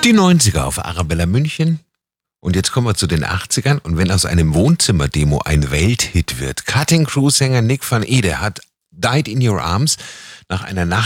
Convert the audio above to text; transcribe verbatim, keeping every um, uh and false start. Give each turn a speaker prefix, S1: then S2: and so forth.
S1: Die neunziger auf Arabella München. Und jetzt kommen wir zu den achtzigern. Und wenn aus einem Wohnzimmerdemo ein Welthit wird, Cutting Crew-Sänger Nick van Ede hat Died in Your Arms nach einer Nacht